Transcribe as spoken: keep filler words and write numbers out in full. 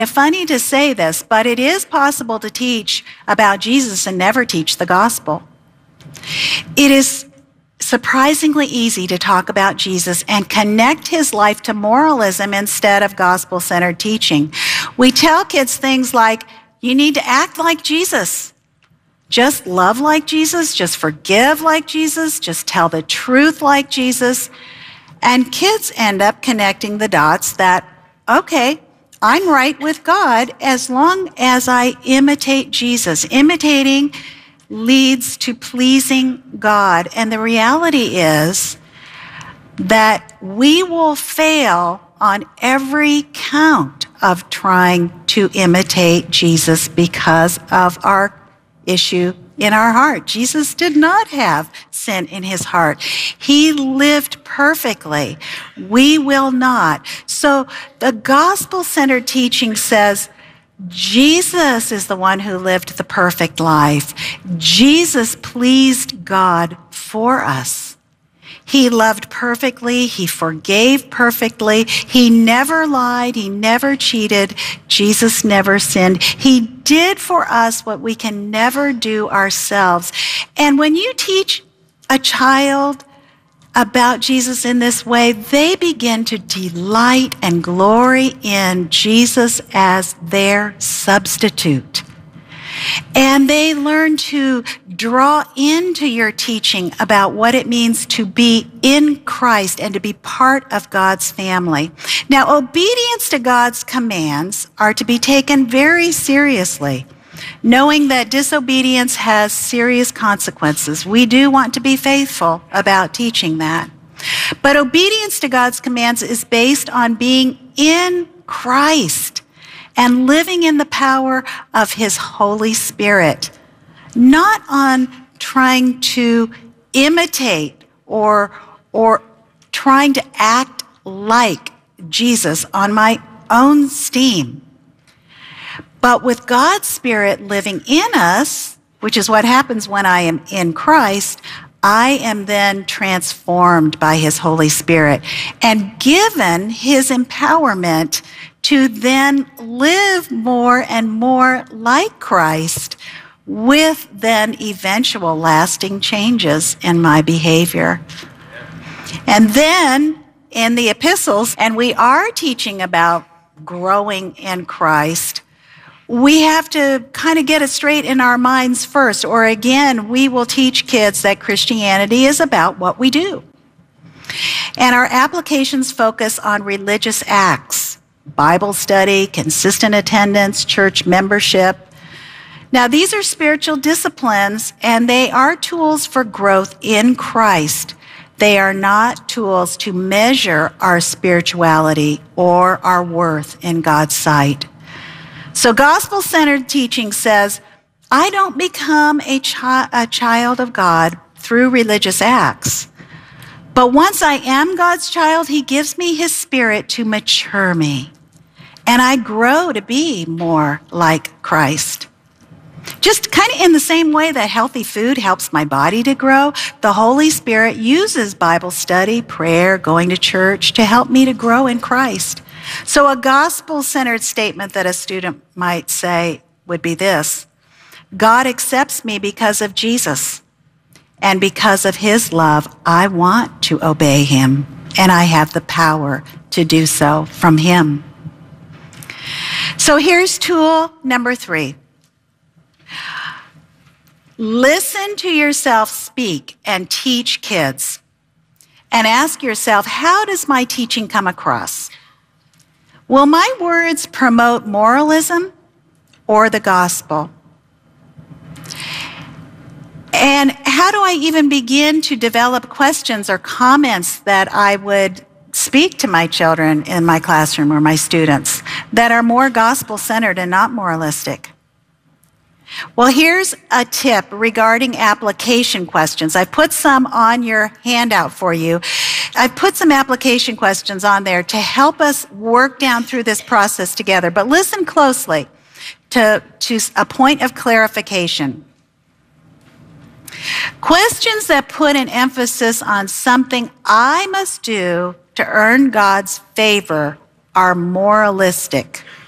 Funny to say this, but it is possible to teach about Jesus and never teach the gospel. It is surprisingly easy to talk about Jesus and connect his life to moralism instead of gospel-centered teaching. We tell kids things like, you need to act like Jesus. Just love like Jesus. Just forgive like Jesus. Just tell the truth like Jesus. And kids end up connecting the dots that, okay, I'm right with God as long as I imitate Jesus. Imitating leads to pleasing God. And the reality is that we will fail on every count of trying to imitate Jesus because of our issue in our heart. Jesus did not have sin in his heart. He lived perfectly. We will not. So the gospel-centered teaching says Jesus is the one who lived the perfect life. Jesus pleased God for us. He loved perfectly. He forgave perfectly. He never lied. He never cheated. Jesus never sinned. He did for us what we can never do ourselves. And when you teach a child about Jesus in this way, they begin to delight and glory in Jesus as their substitute. And they learn to draw into your teaching about what it means to be in Christ and to be part of God's family. Now, obedience to God's commands are to be taken very seriously, knowing that disobedience has serious consequences. We do want to be faithful about teaching that. But obedience to God's commands is based on being in Christ and living in the power of his Holy Spirit, not on trying to imitate or, or trying to act like Jesus on my own steam. But with God's Spirit living in us, which is what happens when I am in Christ, I am then transformed by his Holy Spirit and given his empowerment to then live more and more like Christ with then eventual lasting changes in my behavior. And then in the epistles, and we are teaching about growing in Christ, we have to kind of get it straight in our minds first, or again, we will teach kids that Christianity is about what we do. And our applications focus on religious acts, Bible study, consistent attendance, church membership. Now, these are spiritual disciplines, and they are tools for growth in Christ. They are not tools to measure our spirituality or our worth in God's sight. So gospel-centered teaching says, I don't become a, chi- a child of God through religious acts. But once I am God's child, he gives me his Spirit to mature me. And I grow to be more like Christ. Just kind of in the same way that healthy food helps my body to grow, the Holy Spirit uses Bible study, prayer, going to church to help me to grow in Christ. So a gospel-centered statement that a student might say would be this: God accepts me because of Jesus, and because of his love, I want to obey him, and I have the power to do so from him. So here's tool number three. Listen to yourself speak and teach kids, and ask yourself, how does my teaching come across? Will my words promote moralism or the gospel? And how do I even begin to develop questions or comments that I would speak to my children in my classroom or my students that are more gospel-centered and not moralistic? Well, here's a tip regarding application questions. I put some on your handout for you. I've put some application questions on there to help us work down through this process together. But listen closely to, to a point of clarification. Questions that put an emphasis on something I must do to earn God's favor are moralistic.